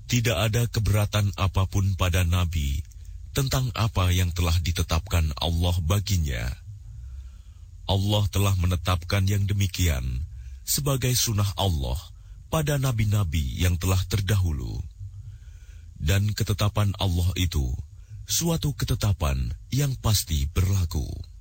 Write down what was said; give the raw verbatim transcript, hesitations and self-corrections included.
Tidak ada keberatan apapun pada Nabi tentang apa yang telah ditetapkan Allah baginya. Allah telah menetapkan yang demikian sebagai sunnah Allah pada nabi-nabi yang telah terdahulu. Dan ketetapan Allah itu suatu ketetapan yang pasti berlaku.